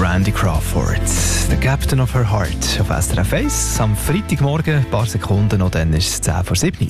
Randy Crawford. «The Captain of Her Heart» auf SRF 1. Am Freitagmorgen, ein paar Sekunden noch, dann ist es 10 vor 7.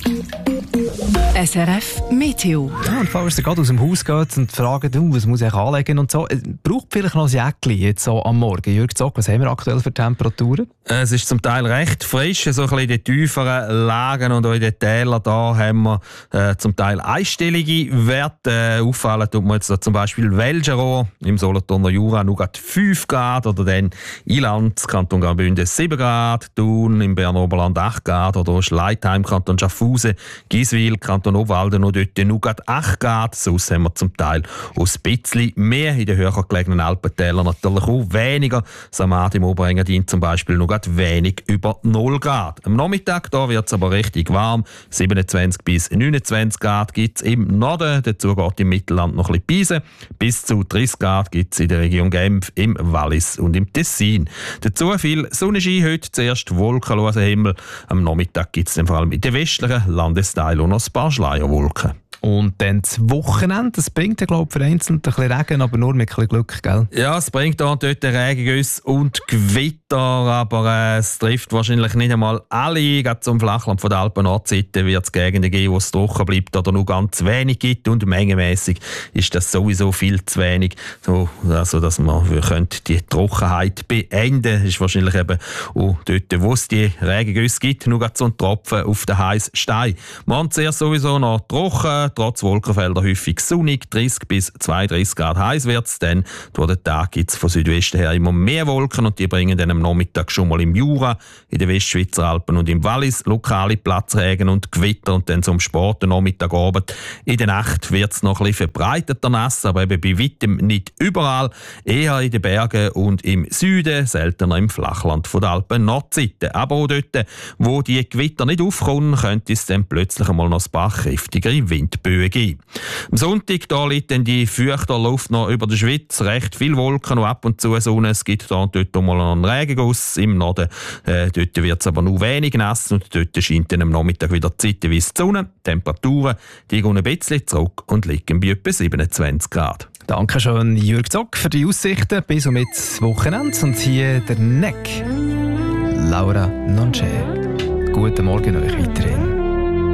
SRF Meteo. Ja, und falls ihr gerade aus dem Haus geht und fragt, was muss ich anlegen und so, braucht vielleicht noch ein Jäckchen jetzt so am Morgen. Jürg Zock, was haben wir aktuell für Temperaturen? Es ist zum Teil recht frisch, so ein bisschen in den tieferen Lagen und auch in den Tälern. Da haben wir zum Teil einstellige Werte. Auffallen tut man jetzt da zum Beispiel Welgerow im Solothurner Jura nur gerade 5 Grad oder dann Ilanz, Kanton Graubünden 7 Grad, Thun im Berner Oberland 8 Grad oder Schleitheim, Kanton Schaffhausen, Giswil, Kanton Obwalden und dort nur gerade 8 Grad. Sonst haben wir zum Teil auch ein bisschen mehr in den höher gelegenen Alpentälern, natürlich auch weniger. Samad im Oberengadin zum Beispiel nur gerade wenig über 0 Grad. Am Nachmittag wird es aber richtig warm. 27 bis 29 Grad gibt es im Norden. Dazu geht im Mittelland noch ein bisschen Pisen. Bis zu 30 Grad gibt es in der Region Genf, im Wallis und im Tessin. Dazu viel Sonnenschein heute, zuerst wolkenloser Himmel. Am Nachmittag gibt es vor allem in den westlichen Landesteilen noch ein paar Schleierwolken. Und dann das Wochenende, das bringt ja, glaube ich, vereinzelt ein bisschen Regen, aber nur mit ein bisschen Glück, gell? Ja, es bringt da und dort Regengüsse und Gewitter, aber es trifft wahrscheinlich nicht einmal alle. Gerade zum Flachland von der Alpen-Nordseite wird es Gegenden geben, wo es trocken bleibt oder nur ganz wenig gibt und mengenmässig ist das sowieso viel zu wenig, also dass man die Trockenheit beenden könnte. Ist wahrscheinlich eben auch dort, wo es die Regengüsse gibt, nur gerade so ein Tropfen auf den heißen Stein. Man zuerst sowieso noch trocken, trotz Wolkenfelder häufig sonnig, 30 bis 32 Grad heiß wird's. Dann durch den Tag gibt es von Südwesten her immer mehr Wolken und die bringen dann am Nachmittag schon mal im Jura, in den Westschweizer Alpen und im Wallis lokale Platzregen und Gewitter und dann zum späten Nachmittagabend. In der Nacht wird es noch ein bisschen verbreiteter nass, aber eben bei weitem nicht überall, eher in den Bergen und im Süden, seltener im Flachland von der Alpen-Nordseite. Aber auch dort, wo die Gewitter nicht aufkommen, könnte es dann plötzlich einmal noch ein paar kräftigere Windböen geben. Am Sonntag da liegt dann die feuchte Luft noch über der Schweiz, recht viel Wolken und ab und zu Sonne. Es gibt da und dort mal einen Regenguss im Norden. Dort wird es aber nur wenig nass und dort scheint dann am Nachmittag wieder zeitweise die Sonne. Die Temperaturen die gehen ein bisschen zurück und liegen bei etwa 27 Grad. Dankeschön, Jürg Zock, für die Aussichten bis und mit Wochenende. Und hier der Neck, Laura Nonche. Guten Morgen euch weiterhin.